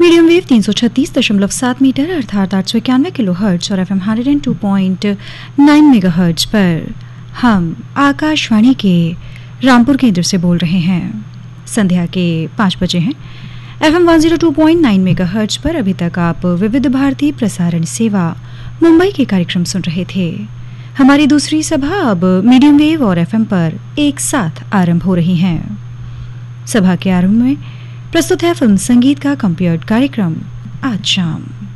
Medium wave 336.7 metre अर्थात 891 kilo hertz और FM 102.9 megahertz पर हम आकाशवाणी के रामपुर केंद्र से बोल रहे हैं। संध्या के 5 बजे हैं। FM 102.9 मेगाहर्ट्ज पर अभी तक आप विविध भारती प्रसारण सेवा मुंबई के कार्यक्रम सुन रहे थे। हमारी दूसरी सभा अब मीडियम वेव और FM पर एक साथ आरंभ हो रही हैं। सभा के आरंभ में प्रस्तुत है फिल्म संगीत का कंपेयर्ड कार्यक्रम आज शाम।